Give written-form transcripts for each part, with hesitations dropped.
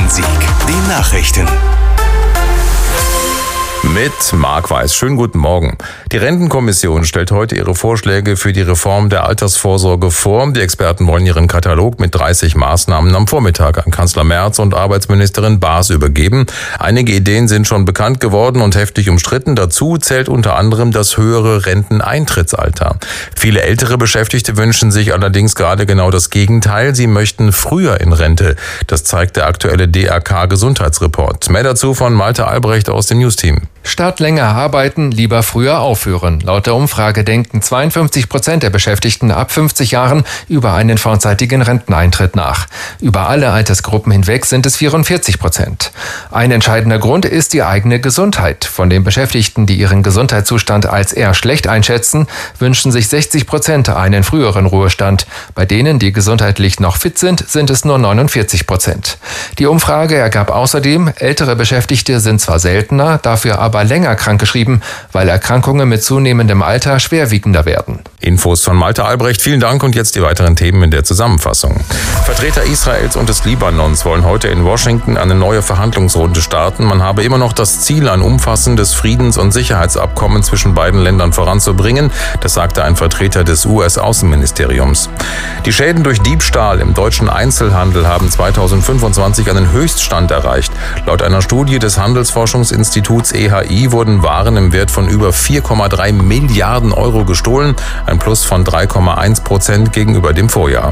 Rhein-Sieg. Die Nachrichten. Mit Marc Weiß. Schönen guten Morgen. Die Rentenkommission stellt heute ihre Vorschläge für die Reform der Altersvorsorge vor. Die Experten wollen ihren Katalog mit 30 Maßnahmen am Vormittag an Kanzler Merz und Arbeitsministerin Baas übergeben. Einige Ideen sind schon bekannt geworden und heftig umstritten. Dazu zählt unter anderem das höhere Renteneintrittsalter. Viele ältere Beschäftigte wünschen sich allerdings gerade genau das Gegenteil. Sie möchten früher in Rente. Das zeigt der aktuelle DRK-Gesundheitsreport. Mehr dazu von Malte Albrecht aus dem Newsteam. Statt länger arbeiten, lieber früher aufhören. Laut der Umfrage denken 52% der Beschäftigten ab 50 Jahren über einen vorzeitigen Renteneintritt nach. Über alle Altersgruppen hinweg sind es 44%. Ein entscheidender Grund ist die eigene Gesundheit. Von den Beschäftigten, die ihren Gesundheitszustand als eher schlecht einschätzen, wünschen sich 60% einen früheren Ruhestand. Bei denen, die gesundheitlich noch fit sind, sind es nur 49%. Die Umfrage ergab außerdem, ältere Beschäftigte sind zwar seltener, dafür aber länger krankgeschrieben, weil Erkrankungen mit zunehmendem Alter schwerwiegender werden. Infos von Malte Albrecht. Vielen Dank und jetzt die weiteren Themen in der Zusammenfassung. Vertreter Israels und des Libanons wollen heute in Washington eine neue Verhandlungsrunde starten. Man habe immer noch das Ziel, ein umfassendes Friedens- und Sicherheitsabkommen zwischen beiden Ländern voranzubringen. Das sagte ein Vertreter des US-Außenministeriums. Die Schäden durch Diebstahl im deutschen Einzelhandel haben 2025 einen Höchststand erreicht. Laut einer Studie des Handelsforschungsinstituts EHI wurden Waren im Wert von über 4,3 Milliarden Euro gestohlen, ein Plus von 3,1% gegenüber dem Vorjahr.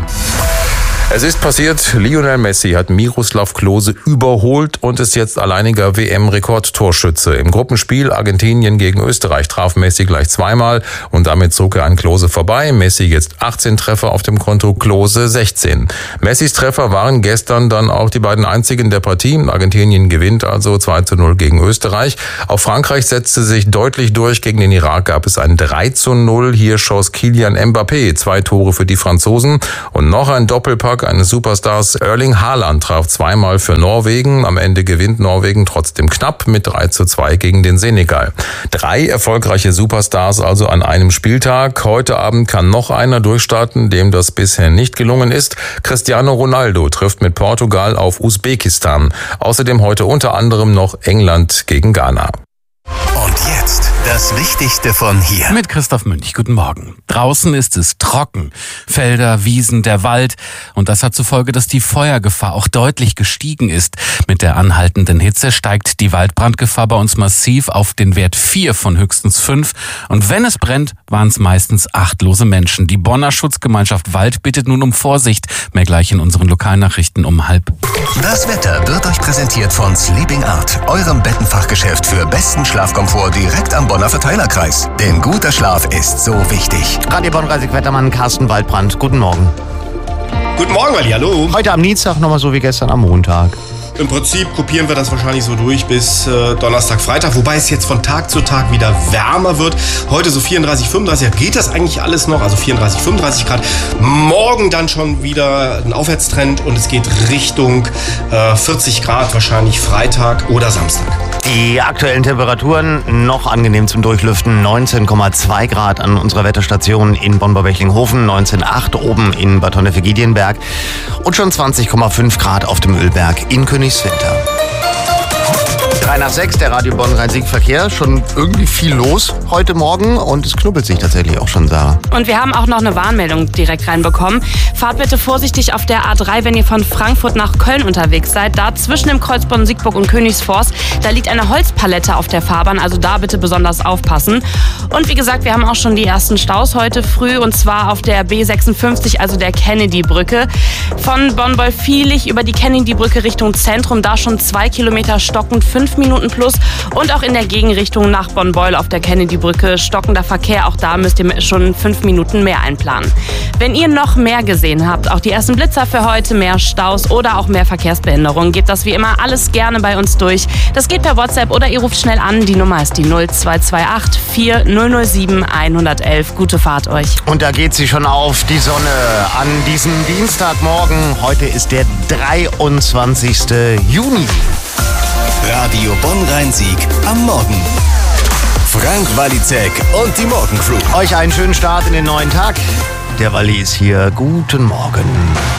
Es ist passiert, Lionel Messi hat Miroslav Klose überholt und ist jetzt alleiniger WM-Rekordtorschütze. Im Gruppenspiel Argentinien gegen Österreich traf Messi gleich zweimal und damit zog er an Klose vorbei. Messi jetzt 18 Treffer auf dem Konto, Klose 16. Messis Treffer waren gestern dann auch die beiden einzigen der Partie. Argentinien gewinnt also 2:0 gegen Österreich. Auch Frankreich setzte sich deutlich durch. Gegen den Irak gab es ein 3:0. Hier schoss Kylian Mbappé 2 Tore für die Franzosen und noch ein Doppelpack eines Superstars. Erling Haaland traf zweimal für Norwegen. Am Ende gewinnt Norwegen trotzdem knapp mit 3:2 gegen den Senegal. 3 erfolgreiche Superstars also an einem Spieltag. Heute Abend kann noch einer durchstarten, dem das bisher nicht gelungen ist. Cristiano Ronaldo trifft mit Portugal auf Usbekistan. Außerdem heute unter anderem noch England gegen Ghana. Und jetzt das Wichtigste von hier. Mit Christoph Münch, guten Morgen. Draußen ist es trocken. Felder, Wiesen, der Wald. Und das hat zur Folge, dass die Feuergefahr auch deutlich gestiegen ist. Mit der anhaltenden Hitze steigt die Waldbrandgefahr bei uns massiv auf den Wert 4 von höchstens 5. Und wenn es brennt, waren es meistens achtlose Menschen. Die Bonner Schutzgemeinschaft Wald bittet nun um Vorsicht. Mehr gleich in unseren Lokalnachrichten um 12:30. Das Wetter wird euch präsentiert von Sleeping Art, eurem Bettenfachgeschäft für besten Schlafkomfort direkt am Bonner Verteilerkreis. Denn guter Schlaf ist so wichtig. Radio Bonn-Wettermann Carsten Waldbrand. Guten Morgen. Guten Morgen, Ali, hallo. Heute am Dienstag nochmal so wie gestern am Montag. Im Prinzip kopieren wir das wahrscheinlich so durch bis Donnerstag, Freitag, wobei es jetzt von Tag zu Tag wieder wärmer wird. Heute so 34, 35, geht das eigentlich alles noch, also 34, 35 Grad. Morgen dann schon wieder ein Aufwärtstrend und es geht Richtung 40 Grad, wahrscheinlich Freitag oder Samstag. Die aktuellen Temperaturen noch angenehm zum Durchlüften. 19,2 Grad an unserer Wetterstation in Bonn-Berwechlinghofen, 19,8 oben in Bad Honnef-Giedienberg und schon 20,5 Grad auf dem Ölberg in Königswinter. 3 nach 6, der Radio Bonn-Rhein-Sieg-Verkehr. Schon irgendwie viel los heute Morgen und es knubbelt sich tatsächlich auch schon, Sarah. Und wir haben auch noch eine Warnmeldung direkt reinbekommen. Fahrt bitte vorsichtig auf der A3, wenn ihr von Frankfurt nach Köln unterwegs seid. Da zwischen dem Kreuz Bonn-Siegburg und Königsforst, da liegt eine Holzpalette auf der Fahrbahn, also da bitte besonders aufpassen. Und wie gesagt, wir haben auch schon die ersten Staus heute früh und zwar auf der B56, also der Kennedy-Brücke. Von Bonn-Wolfvielich über die Kennedy-Brücke Richtung Zentrum, da schon 2 Kilometer stockend, 5 Minuten plus. Und auch in der Gegenrichtung nach Bonn-Beul auf der Kennedy-Brücke stockender Verkehr. Auch da müsst ihr schon 5 Minuten mehr einplanen. Wenn ihr noch mehr gesehen habt, auch die ersten Blitzer für heute, mehr Staus oder auch mehr Verkehrsbehinderungen, gebt das wie immer alles gerne bei uns durch. Das geht per WhatsApp oder ihr ruft schnell an. Die Nummer ist die 0228 4007 111. Gute Fahrt euch. Und da geht sie schon auf, die Sonne, an diesem Dienstagmorgen. Heute ist der 23. Juni. Radio Bonn-Rhein-Sieg am Morgen. Frank Walizek und die Morgencrew. Euch einen schönen Start in den neuen Tag. Der Walli ist hier. Guten Morgen.